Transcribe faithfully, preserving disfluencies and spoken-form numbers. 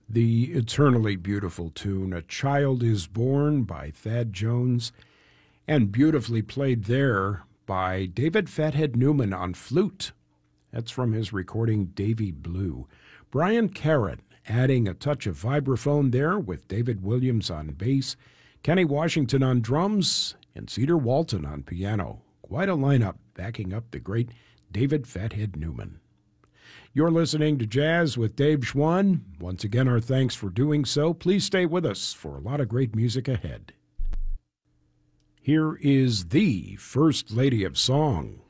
The eternally beautiful tune, A Child is Born by Thad Jones, and beautifully played there by David Fathead Newman on flute. That's from his recording Davy Blue. Brian Caron adding a touch of vibraphone there with David Williams on bass, Kenny Washington on drums, and Cedar Walton on piano. Quite a lineup backing up the great David Fathead Newman. You're listening to Jazz with Dave Schwann. Once again, our thanks for doing so. Please stay with us for a lot of great music ahead. Here is the First Lady of Song,